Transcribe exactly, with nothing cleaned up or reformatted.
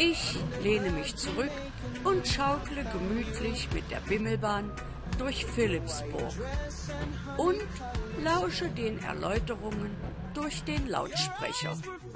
Ich lehne mich zurück und schaukle gemütlich mit der Bimmelbahn durch Philippsburg und lausche den Erläuterungen durch den Lautsprecher.